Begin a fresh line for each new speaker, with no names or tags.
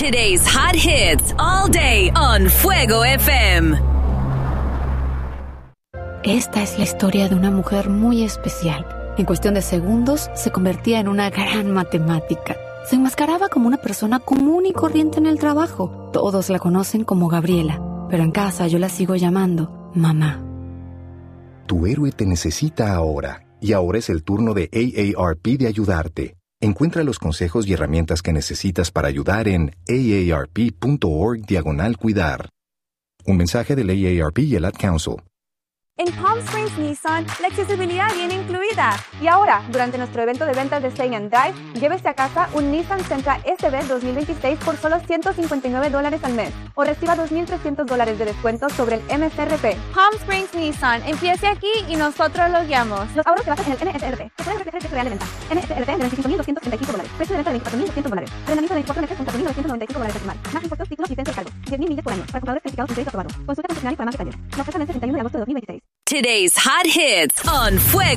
Today's hot hits all day on Fuego FM.
Esta es la historia de una mujer muy especial. En cuestión de segundos, se convertía en una gran matemática. Se enmascaraba como una persona común y corriente en el trabajo. Todos la conocen como Gabriela, pero en casa yo la sigo llamando mamá.
Tu héroe te necesita ahora, y ahora es el turno de AARP de ayudarte. Encuentra los consejos y herramientas que necesitas para ayudar en aarp.org/cuidar. Un mensaje del AARP y el Ad Council.
En Palm Springs Nissan, la accesibilidad viene incluida. Y ahora, durante nuestro evento de ventas de Stay and Drive, llévese a casa un Nissan Sentra SB 2026 por solo $159 al mes. O reciba $2,300 de descuento sobre el MSRP. Palm Springs Nissan, empiece aquí y nosotros lo guiamos. Los ahorros se basan en el MSRP. Se pueden reflejar el precio real de venta. MSRP de $25,235. Precio de venta de $24,200. Arrendamiento de 24 meses con $4,995 adicional. Más impuestos, títulos, licencia y cargos. 10,000 millas por año. Para compradores calificados con crédito aprobado. Consulta condicionales para más detalles. La oferta vence el 31 de agosto de 2026.
Today's hot hits on Fuego